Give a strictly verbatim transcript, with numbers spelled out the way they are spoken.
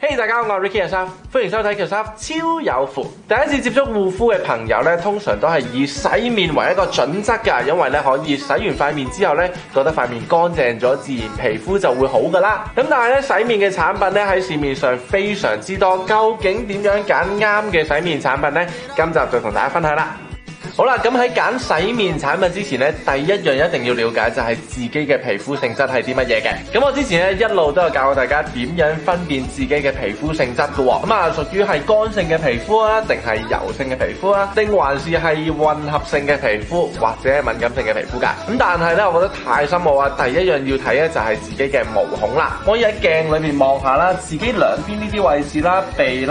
嘿、hey, 大家好，我係 Ricky 阿三，歡迎收睇喬三超有符。第一次接觸護膚嘅朋友咧，通常都係以洗面為一個準則㗎，因為咧可以洗完塊面之後咧，覺得塊面乾淨咗，自然皮膚就會好㗎啦。咁但係咧，洗面嘅產品咧喺市面上非常之多，究竟點樣揀啱嘅洗面產品呢？今集就同大家分享啦。好啦，咁喺揀洗面產品之前咧，第一樣一定要了解就係自己嘅皮膚性質係啲乜嘢嘅。咁我之前咧一路都有教過大家點樣分辨自己嘅皮膚性質嘅喎。咁啊，屬於係乾性嘅皮膚啊，定係油性嘅皮膚啊，定還是係混合性嘅皮膚或者係敏感性嘅皮膚㗎？咁但係咧，我覺得太深奧啊。第一樣要睇咧就係自己嘅毛孔啦。可以喺鏡裏面望下啦，自己兩邊呢啲位置啦，鼻啦。